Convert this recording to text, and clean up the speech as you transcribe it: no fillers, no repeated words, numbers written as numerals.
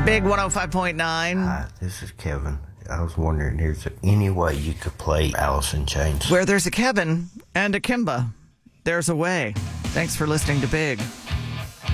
Big 105.9. Hi, this is Kevin. I was wondering, is there any way you could play Alice in Chains? Where there's a Kevin and a Kimba, there's a way. Thanks for listening to Big.